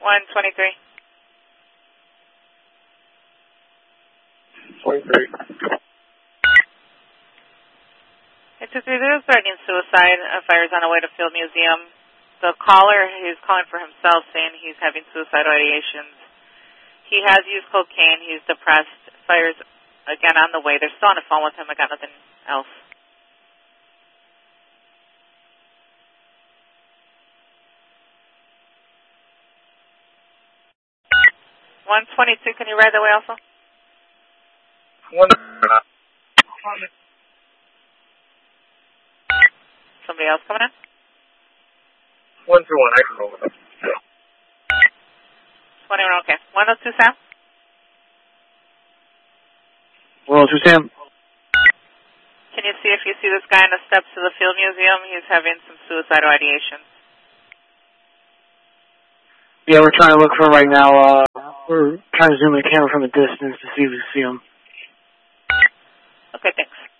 123. 23. It's threatening suicide. Fires on the way to Field Museum. The caller is calling for himself, saying he's having suicidal ideations. He has used cocaine. He's depressed. Fires again on the way. They're still on the phone with him. I got nothing else. $122. Can you ride that way also? Somebody else coming in? 121. I can roll with them. 21. Okay. 102, Sam. 102, Sam. Can you see if you see this guy on the steps of the Field Museum? He's having some suicidal ideation. Yeah, we're trying to look for him right now. We're trying to zoom the camera from a distance to see if we see him. Okay, thanks.